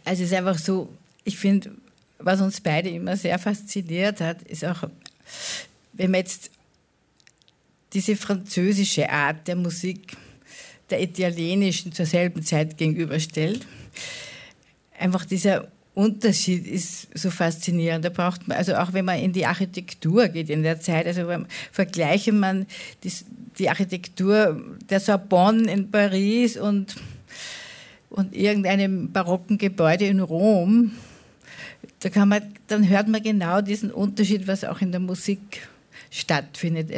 Also es ist einfach so, ich finde, was uns beide immer sehr fasziniert hat, ist auch, wenn man jetzt diese französische Art der Musik der italienischen zur selben Zeit gegenüberstellt. Einfach dieser Unterschied ist so faszinierend. Da braucht man, also auch wenn man in die Architektur geht in der Zeit, also vergleiche man die Architektur der Sorbonne in Paris und irgendeinem barocken Gebäude in Rom, dann hört man genau diesen Unterschied, was auch in der Musik stattfindet.